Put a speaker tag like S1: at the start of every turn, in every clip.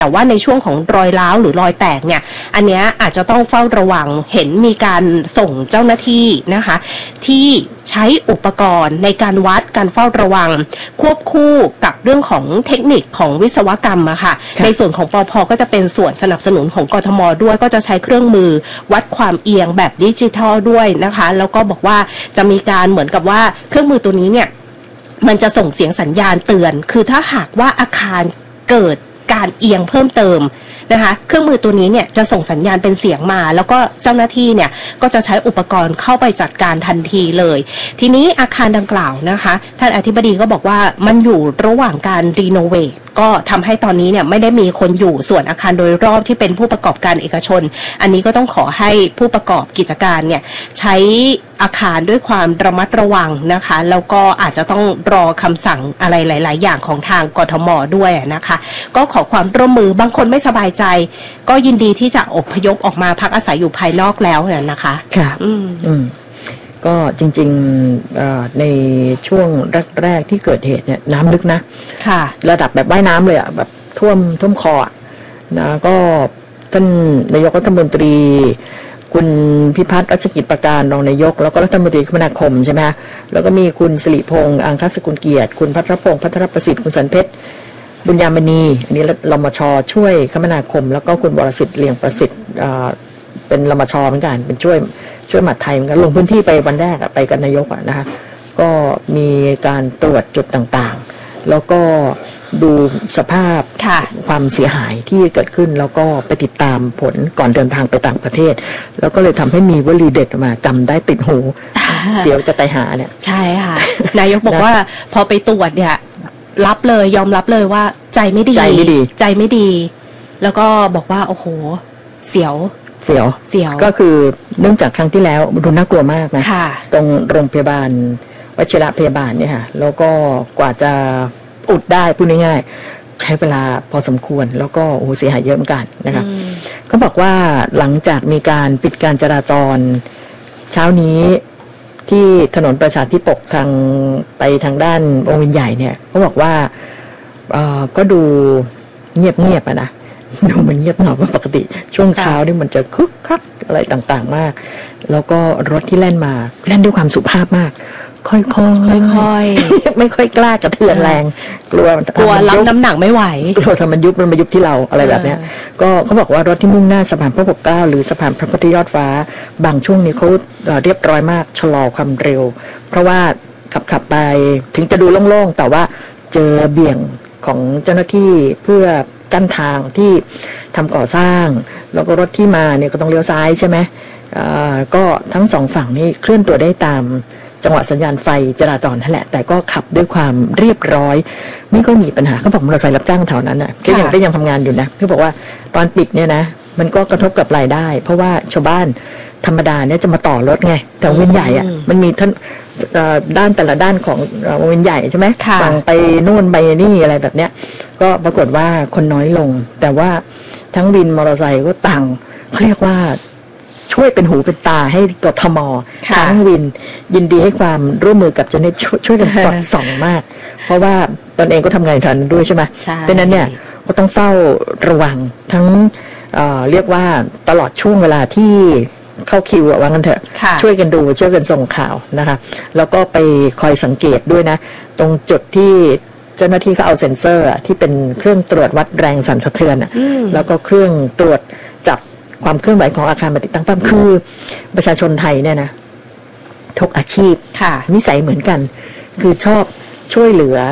S1: แต่ว่าในช่วงของรอยร้าวหรือรอยแตกเนี่ยอันเนี้ยอาจจะต้องเฝ้าระวังเห็นมีการส่งเจ้าหน้าที่นะคะที่ใช้อุปกรณ์ในการวัดการเฝ้าระวังควบคู่กับเรื่องของเทคนิคของวิศวกรรมอะค่ะในส่วนของปภ.ก็จะเป็นส่วนสนับสนุนของกทม.ด้วยก็จะใช้เครื่องมือวัดความเอียงแบบดิจิทัลด้วยนะคะแล้วก็บอกว่าจะมีการเหมือนกับว่าเครื่องมือตัวนี้เนี่ยมันจะส่งเสียงสัญญาณเตือนคือถ้าหากว่าอาคารเกิดการเอียงเพิ่มเติมนะคะเครื่องมือตัวนี้เนี่ยจะส่งสัญญาณเป็นเสียงมาแล้วก็เจ้าหน้าที่เนี่ยก็จะใช้อุปกรณ์เข้าไปจัดการทันทีเลยทีนี้อาคารดังกล่าวนะคะท่านอธิบดีก็บอกว่ามันอยู่ระหว่างการรีโนเวทก็ทำให้ตอนนี้เนี่ยไม่ได้มีคนอยู่ส่วนอาคารโดยรอบที่เป็นผู้ประกอบการเอกชนอันนี้ก็ต้องขอให้ผู้ประกอบกิจการเนี่ยใช้อาคารด้วยความระมัดระวังนะคะแล้วก็อาจจะต้องรอคำสั่งอะไรหลายๆอย่างของทางกทม.ด้วยนะคะก็ขอความร่วมมือบางคนไม่สบายใจก็ยินดีที่จะอพยพออกมาพักอาศัยอยู่ภายนอกแล้วนะคะ
S2: ค่ะก็จริงๆในช่วงแรกๆที่เกิดเหตุเนี่ยน้ำลึกนะค่ะระดับแบบว่ายน้ำเลยอ่ะแบบท่วมคอนะก็ท่านนายกรัฐมนตรีคุณพิพัฒน์รัชกิจประการรองนายกแล้วก็รัฐมนตรีคมนาคมใช่ไหมแล้วก็มีคุณสิริพงษ์อังคสกุลเกียรติคุณพัทรพงษ์พัทรประสิทธิ์คุณสันเพชรบุญญามณีอันนี้รมช.ช่วยคมนาคมแล้วก็คุณวรสิทธิ์เลียงประสิทธิ์เป็นรมช.เหมือนกันเป็นช่วยมหาดไทยเหมือนกันลงพื้นที่ไปวันแรกไปกับนายกนะคะก็มีการตรวจจุดต่างๆแล้วก็ดูสภาพความเสียหายที่เกิดขึ้นแล้วก็ไปติดตามผลก่อนเดินทางไปต่างประเทศแล้วก็เลยทำให้มีวลีเด็ดมาจำได้ติดหู เสียวจะตายหาเนี่ย
S1: ใช่ค่ะ นายกบอกว่าพอไปตรวจเนี่ยรับเลยยอมรับเลยว่าใจไม่ดีแล้วก็บอกว่าโอ้โหเสียว
S2: ก็คือเนื่องจากครั้งที่แล้วดูน่ากลัวมากนะตรงโรงพยาบาลวชิระพยาบาลเนี่ยค่ะแล้วก็กว่าจะอุดได้พูดง่ายๆใช้เวลาพอสมควรแล้วก็โอ้เสียหายเยอะเหมือนกันนะคะเขาบอกว่าหลังจากมีการปิดการจราจรเช้านี้ที่ถนนประชาธิปกไปทางด้านวงเวียนใหญ่เนี่ยเขาบอกว่าก็ดูเงียบนะดูมันเงียบเหงากว่าปกติช่วงเช้านี่มันจะคึกคักอะไรต่างๆมากแล้วก็รถที่แล่นด้วยความสุภาพมากค่อยๆไม่ค่อยกล้ากระเทือนแรงกลัว
S1: รับน้ำหนักไม่ไหว
S2: กลัวทำมันยุบที่เราอะไรแบบนี้ก็เขาบอกว่ารถที่มุ่งหน้าสะพานพระปกเกล้าหรือสะพานพระพุทธยอดฟ้าบางช่วงนี้เขาเรียบร้อยมากชะลอความเร็วเพราะว่าขับไปถึงจะดูโล่งๆแต่ว่าเจอเบี่ยงของเจ้าหน้าที่เพื่อกั้นทางที่ทำก่อสร้างแล้วก็รถที่มาเนี่ยก็ต้องเลี้ยวซ้ายใช่ไหมก็ทั้งสองฝั่งนี่เคลื่อนตัวได้ตามจังหวะสัญญาณไฟจราจรนั่นแหละแต่ก็ขับด้วยความเรียบร้อยไม่ก็มีปัญหาเขาบอกมอเตอร์ไซค์รับจ้างแถวนั้นน่ะก็ยังทำงานอยู่นะเขาบอกว่าตอนปิดเนี่ยนะมันก็กระทบกับรายได้เพราะว่าชาวบ้านธรรมดาเนี่ยจะมาต่อรถไงแต่วงเวียนใหญ่อ่ะมันมีท่านด้านแต่ละด้านของวงเวียนใหญ่ใช่ไหมฝั่งไปนู่นไปนี่อะไรแบบเนี้ยก็ปรากฏว่าคนน้อยลงแต่ว่าทั้งวินมอเตอร์ไซค์ก็ต่างเขาเรียกว่าช่วยเป็นหูเป็นตาให้กทม.ทั้งวินยินดีให้ความร่วมมือกับเจ้าหน้าที่ช่วยกันสอดส่องมากเพราะว่าตนเองก็ทำงานอยู่ทันด้วยใช่ไหมเพราะนั้นเนี่ยก็ต้องเฝ้าระวังทั้งเรียกว่าตลอดช่วงเวลาที่เข้าคิวว่างั้นเถอะช่วยกันดูช่วยกันส่งข่าวนะคะแล้วก็ไปคอยสังเกตด้วยนะตรงจุดที่เจ้าหน้าที่เขาเอาเซ็นเซอร์ที่เป็นเครื่องตรวจวัดแรงสั่นสะเทือนแล้วก็เครื่องตรวจจับความเคลื่อนไหวของอาคารมาติดตั้งปั๊มคือประชาชนไทยเนี่ยนะทุกอาชีพนิสัยเหมือนกันคือชอบช่วยเหลือ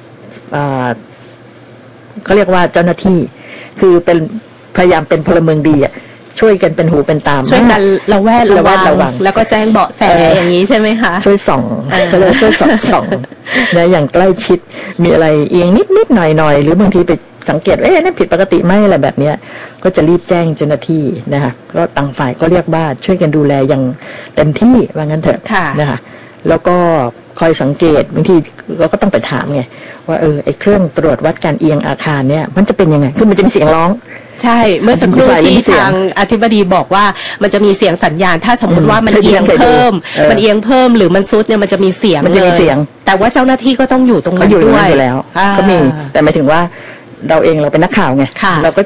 S2: เขาเรียกว่าเจ้าหน้าที่คือเป็นพยายามเป็นพลเมืองดีอ่ะช่วยกันเป็นหูเป็นตา
S1: ช่วยกันระแวดระวังแล้วก็แจ้งเบาะแสอย่างนี้ใช่ไหมคะ
S2: ช่วยส่องก็เลยช่วยส่องนะอย่างใกล้ชิดมีอะไรเอียงนิดหน่อยหรือบางทีไปสังเกตนั่นผิดปกติไหมอะไรแบบนี้ก็จะรีบแจ้งเจ้าหน้าที่นะคะก็ต่างฝ่ายก็เรียกว่าช่วยกันดูแลอย่างเต็มที่ว่างั้นเถอะนะคะแล้วก็คอยสังเกตบางทีเราก็ต้องไปถามไงว่าไอ้เครื่องตรวจวัดการเอียงอาคารเนี่ยมันจะเป็นยังไงคือมันจะมีเสียงร้อง
S1: ใช่เมื่อสักครู่ที่ทางอธิบดีบอกว่ามันจะมีเสียงสัญญาณถ้าสมมติว่ามันเอียงเพิ่มหรือมันซุดเนี่ยมันจะมีเสียงแต่ว่าเจ้าหน้าที่ก็ต้องอยู่ตรงนั้นด้วย
S2: แล้วก็มีแต่หมายถึงว่าเราเองเราเป็นนักข่าวไงเราก็